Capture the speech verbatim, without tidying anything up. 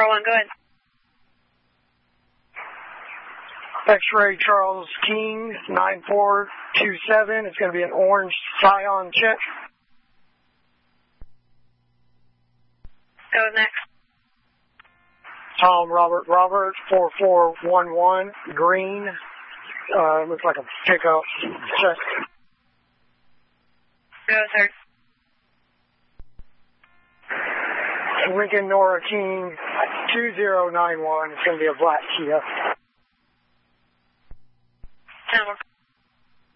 Nora one, go ahead. X-ray Charles King, nine four two seven. It's going to be an orange Scion check. Go next. Tom Robert Robert, four four one one, green. Uh, looks like a pickup check. Go third. Lincoln Nora King, two zero nine one. It's going to be a black Kia.